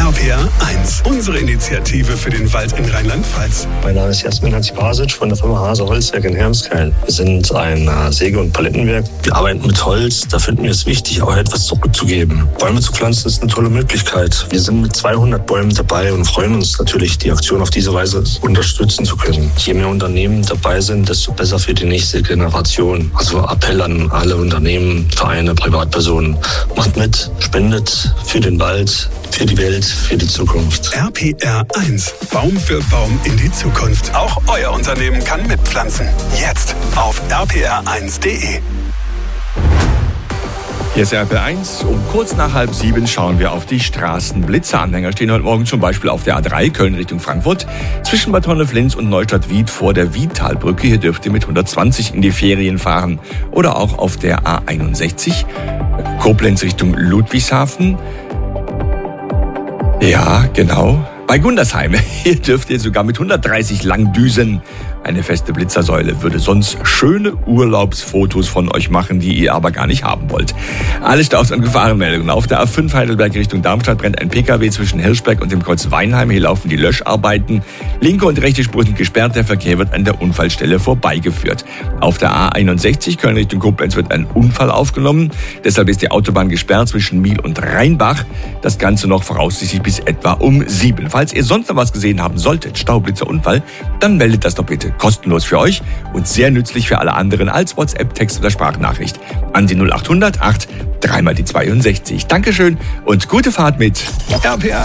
RPR 1, unsere Initiative für den Wald in Rheinland-Pfalz. Mein Name ist Jasmin Hatzibasic von der Firma Hase Holzwerk in Hermskeil. Wir sind ein Säge- und Palettenwerk. Wir arbeiten mit Holz. Da finden wir es wichtig, auch etwas zurückzugeben. Bäume zu pflanzen ist eine tolle Möglichkeit. Wir sind mit 200 Bäumen dabei und freuen uns natürlich, die Aktion auf diese Weise unterstützen zu können. Je mehr Unternehmen dabei sind, desto besser für die nächste Generation. Also Appell an alle Unternehmen, Vereine, Privatpersonen. Macht mit, spendet für den Wald, für die Welt, für die Zukunft. RPR 1, Baum für Baum in die Zukunft. Auch euer Unternehmen kann mitpflanzen. Jetzt auf rpr1.de. Hier ist RPR1. Um kurz nach 6:30 schauen wir auf die Straßen. Blitzeranhänger stehen heute Morgen zum Beispiel auf der A3 Köln Richtung Frankfurt. Zwischen Bad Honneflins und Neustadt-Wied vor der Wiedtalbrücke. Hier dürft ihr mit 120 in die Ferien fahren. Oder auch auf der A61 Koblenz Richtung Ludwigshafen. Ja, genau. Bei Gundersheim. Hier dürft ihr sogar mit 130 lang düsen. Eine feste Blitzersäule würde sonst schöne Urlaubsfotos von euch machen, die ihr aber gar nicht haben wollt. Alle Staus- und Gefahrenmeldungen. Auf der A5 Heidelberg Richtung Darmstadt brennt ein Pkw zwischen Hirschberg und dem Kreuz Weinheim. Hier laufen die Löscharbeiten. Linke und rechte Spur sind gesperrt. Der Verkehr wird an der Unfallstelle vorbeigeführt. Auf der A61 Köln Richtung Koblenz wird ein Unfall aufgenommen. Deshalb ist die Autobahn gesperrt zwischen Miel und Rheinbach. Das Ganze noch voraussichtlich bis etwa um 7. Falls ihr sonst noch was gesehen haben solltet, Staublitzer, Unfall, dann meldet das doch bitte. Kostenlos für euch und sehr nützlich für alle anderen als WhatsApp, Text oder Sprachnachricht an die 0800 8 3 mal die 62. Dankeschön und gute Fahrt mit RPR